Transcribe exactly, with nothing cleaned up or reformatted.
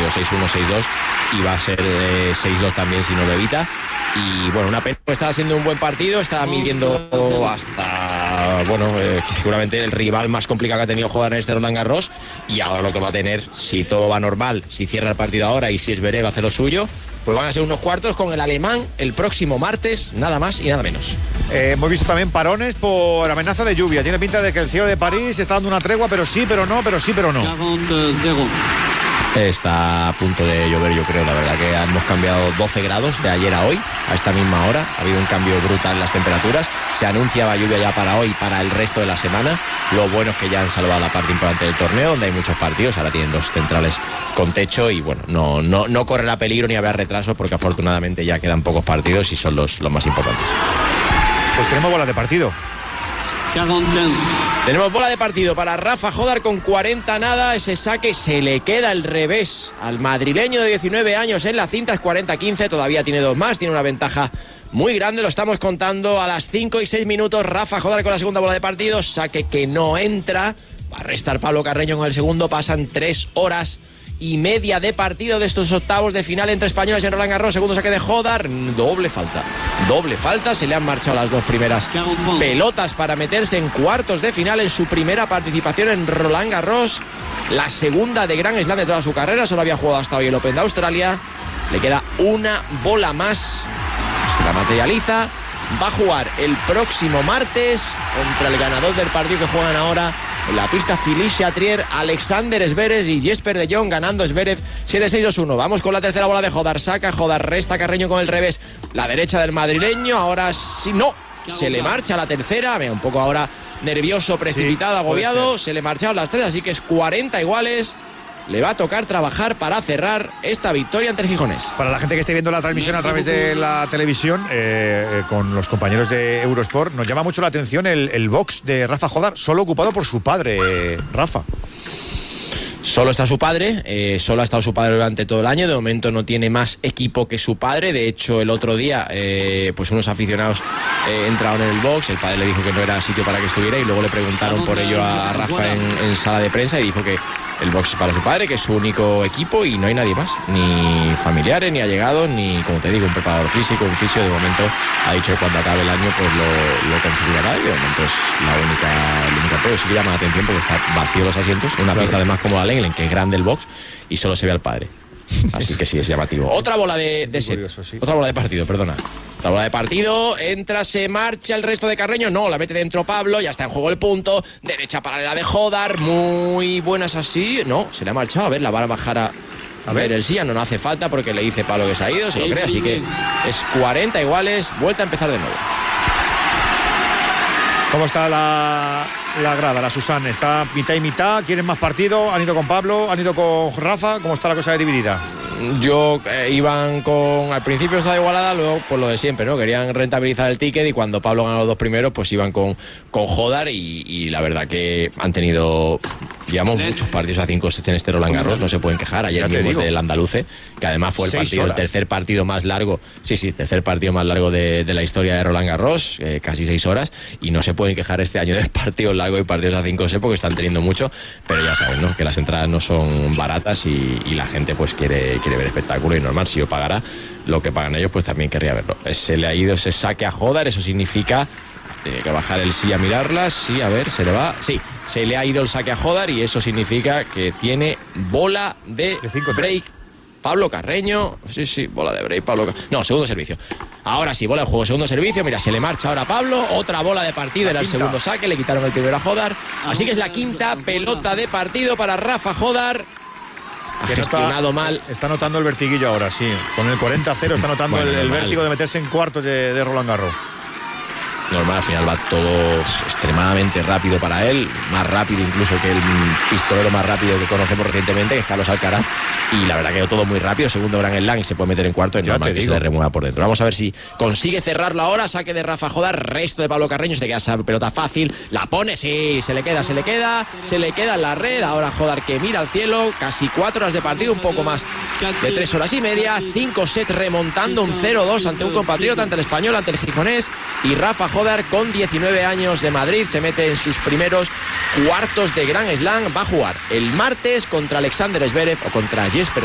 partido seis uno, seis dos y va a ser eh, seis dos también si no lo evita. Y bueno, una pena, estaba siendo un buen partido, estaba midiendo hasta, bueno, eh, seguramente el rival más complicado que ha tenido jugar en este Roland Garros, y ahora lo que va a tener, si todo va normal, si cierra el partido ahora y si es Zverev hace lo suyo, pues van a ser unos cuartos con el alemán el próximo martes, nada más y nada menos. Eh, hemos visto también parones por amenaza de lluvia. Tiene pinta de que el cielo de París está dando una tregua, pero sí, pero no, pero sí, pero no. Está a punto de llover, yo creo, la verdad que hemos cambiado doce grados de ayer a hoy, a esta misma hora, ha habido un cambio brutal en las temperaturas, se anunciaba lluvia ya para hoy y para el resto de la semana. Lo bueno es que ya han salvado la parte importante del torneo, donde hay muchos partidos, ahora tienen dos centrales con techo y bueno, no, no, no correrá peligro ni habrá retraso porque afortunadamente ya quedan pocos partidos y son los, los más importantes. Pues tenemos bola de partido. Tenemos bola de partido para Rafa Jódar con cuarenta nada. Ese saque se le queda el revés al madrileño de diecinueve años en la cinta, es cuarenta quince, todavía tiene dos más, tiene una ventaja muy grande, lo estamos contando a las cinco y seis minutos. Rafa Jódar con la segunda bola de partido, saque que no entra, va a restar Pablo Carreño con el segundo. Pasan tres horas y media de partido de estos octavos de final entre españoles en Roland Garros. Segundo saque de Jódar, doble falta, doble falta, se le han marchado las dos primeras pelotas para meterse en cuartos de final en su primera participación en Roland Garros, la segunda de Grand Slam de toda su carrera. Solo había jugado hasta hoy el Open de Australia, le queda una bola más, se la materializa, va a jugar el próximo martes contra el ganador del partido que juegan ahora en la pista, Philippe Chatrier, Alexander Zverev y Jesper de Jong, ganando Zverev siete seis dos uno. Vamos con la tercera bola de Jódar, saca Jódar, resta Carreño con el revés, la derecha del madrileño, ahora sí, no, se le marcha la tercera, mira, un poco ahora nervioso, precipitado, sí, agobiado, se le marcharon las tres, así que es cuarenta iguales. Le va a tocar trabajar para cerrar esta victoria ante el Gijonés. Para la gente que esté viendo la transmisión a través de la televisión, eh, eh, con los compañeros de Eurosport, nos llama mucho la atención el, el box de Rafa Jódar, solo ocupado por su padre, eh, Rafa. Solo está su padre, eh, solo ha estado su padre durante todo el año. De momento no tiene más equipo que su padre. De hecho, el otro día, eh, pues unos aficionados eh, entraron en el box. El padre le dijo que no era sitio para que estuviera y luego le preguntaron por ello a Rafa en, en sala de prensa y dijo que el box es para su padre, que es su único equipo y no hay nadie más, ni familiares, ni allegados, ni, como te digo, un preparador físico, un fisio. De momento ha dicho que cuando acabe el año pues lo, lo configurará y de momento es la única, la única pero sí que llama la atención porque está vacío los asientos, una claro. Pista además como la Lenglen, que es grande el box y solo se ve al padre. Así que sí, es llamativo. Otra bola de, de set. Curioso, sí. Otra bola de partido, perdona. Otra bola de partido. Entra, se marcha el resto de Carreño. No, la mete dentro Pablo. Ya está en juego el punto. Derecha paralela de Jódar. Muy buenas así. No, se le ha marchado. A ver, la va a bajar a... A ver, el sí, no, no hace falta porque le dice Pablo que se ha ido, se lo cree. Así que es cuarenta iguales. Vuelta a empezar de nuevo. ¿Cómo está la, la grada, la Susan? ¿Está mitad y mitad? ¿Quieren más partido? ¿Han ido con Pablo? ¿Han ido con Rafa? ¿Cómo está la cosa dividida? Yo eh, iban con... Al principio estaba igualada, luego pues lo de siempre, ¿no? Querían rentabilizar el ticket y cuando Pablo ganó los dos primeros, pues iban con, con Jódar y, y la verdad que han tenido... Llevamos muchos partidos a cinco sets en este Roland Garros, no se pueden quejar. Ayer mismo el del Andaluce, que además fue el partido, horas. el tercer partido más largo, sí, sí, tercer partido más largo de, de la historia de Roland Garros, eh, casi seis horas, y no se pueden quejar este año de partidos largos y partidos a cinco sets porque están teniendo mucho, pero ya saben, ¿no? Que las entradas no son baratas y, y la gente pues quiere, quiere ver espectáculo y normal, si yo pagara lo que pagan ellos, pues también querría verlo. Se le ha ido ese saque a Jódar, eso significa... Tiene que bajar el sí a mirarlas, sí, a ver, se le va, sí, se le ha ido el saque a Jódar y eso significa que tiene bola de, de break Pablo Carreño, sí, sí, bola de break Pablo Carreño, no, segundo servicio, ahora sí, bola de juego, segundo servicio, mira, se le marcha ahora a Pablo, otra bola de partido, era el segundo saque, le quitaron el primero a Jódar, así que es la quinta pelota de partido para Rafa Jódar. Ha gestionado está, mal. Está notando el vertiguillo ahora, sí, con el cuarenta a cero está notando bueno, el, el vértigo de meterse en cuartos de, de Roland Garros. Normal, al final va todo extremadamente rápido para él, más rápido incluso que el pistolero más rápido que conocemos recientemente, que es Carlos Alcaraz, y la verdad que todo muy rápido, segundo Grand Slam y se puede meter en cuarto, es normal que se le remueva por dentro. Vamos a ver si consigue cerrarlo ahora, saque de Rafa Jódar, resto de Pablo Carreño, se te queda esa pelota fácil, la pone, sí, se le queda, se le queda, se le queda en la red, ahora Jódar que mira al cielo, casi cuatro horas de partido, un poco más de tres horas y media, cinco sets remontando un cero dos ante un compatriota, ante el español, ante el gijonés, y Rafa Jódar con diecinueve años de Madrid se mete en sus primeros cuartos de Grand Slam. Va a jugar el martes contra Alexander Zverev o contra Jesper